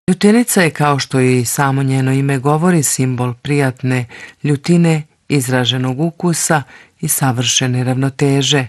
Ljutenica je, kao što i samo njeno ime govori, simbol prijatne ljutine, izraženog ukusa i savršene ravnoteže.